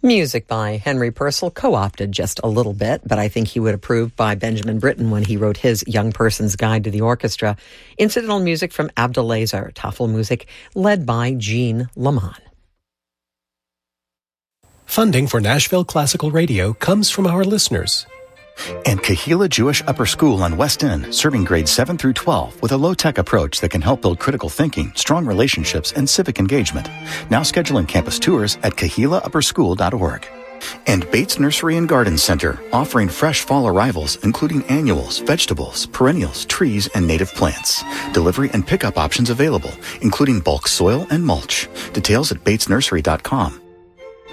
Music by Henry Purcell, co-opted just a little bit, but I think he would approve by Benjamin Britten when he wrote his Young Person's Guide to the Orchestra. Incidental music from Abdelazer, Tafelmusik, led by Jean Lamont. Funding for Nashville Classical Radio comes from our listeners. And Kahila Jewish Upper School on West End, serving grades 7 through 12 with a low-tech approach that can help build critical thinking, strong relationships, and civic engagement. Now scheduling campus tours at kahilaupperschool.org. And Bates Nursery and Garden Center, offering fresh fall arrivals, including annuals, vegetables, perennials, trees, and native plants. Delivery and pickup options available, including bulk soil and mulch. Details at batesnursery.com.